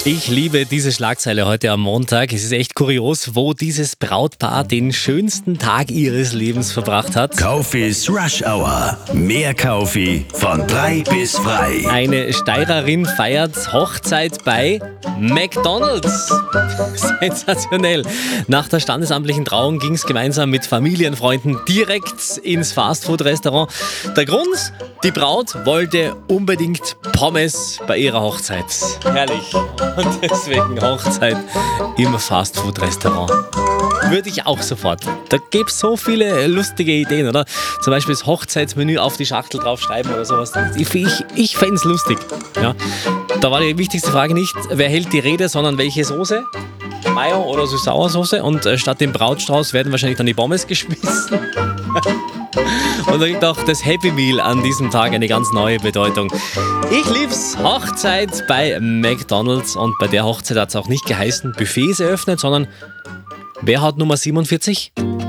Ich liebe diese Schlagzeile heute am Montag. Es ist echt kurios, wo dieses Brautpaar den schönsten Tag ihres Lebens verbracht hat. Kaufis Rush Hour. Mehr Kaufi von 3 bis frei. Eine Steirerin feiert Hochzeit bei McDonald's. Sensationell. Nach der standesamtlichen Trauung ging es gemeinsam mit Familienfreunden direkt ins Fastfood-Restaurant. Der Grund? Die Braut wollte unbedingt Pommes bei ihrer Hochzeit. Herrlich. Und deswegen Hochzeit im Fastfood-Restaurant. Würde ich auch sofort. Da gäbe es so viele lustige Ideen, oder? Zum Beispiel das Hochzeitsmenü auf die Schachtel draufschreiben oder sowas. Ich fände es lustig. Ja. Da war die wichtigste Frage nicht, wer hält die Rede, sondern welche Soße? Mayo oder Süß-Sauer-Soße. Und statt dem Brautstrauß werden wahrscheinlich dann die Pommes geschmissen. Und da kriegt auch das Happy Meal an diesem Tag eine ganz neue Bedeutung. Ich lieb's. Hochzeit bei McDonald's. Und bei der Hochzeit hat es auch nicht geheißen, Buffets eröffnet, sondern wer hat Nummer 47?